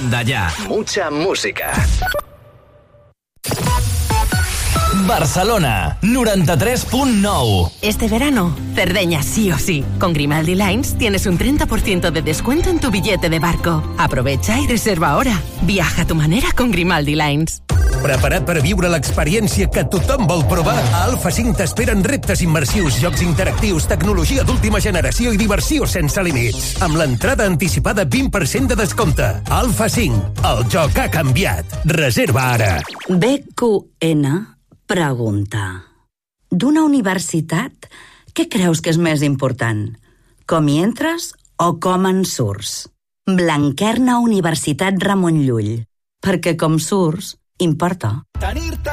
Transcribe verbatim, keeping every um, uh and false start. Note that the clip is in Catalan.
d'allà. Mucha música. Barcelona, noranta-tres punto nueve. Este verano, Cerdeña sí o sí. Con Grimaldi Lines tienes un treinta por ciento de descuento en tu billete de barco. Aprovecha y reserva ahora. Viaja a tu manera con Grimaldi Lines. Preparat per viure l'experiència que tothom vol provar? A Alfa cinc t'esperen reptes immersius, jocs interactius, tecnologia d'última generació i diversió sense límits. Amb l'entrada anticipada vint per cent de descompte. Alfa cinc, el joc ha canviat. Reserva ara. B Q N pregunta: d'una universitat, què creus que és més important? Com hi entres o com en surts? Blanquerna Universitat Ramon Llull. Perquè com surts, importa. Tenir-te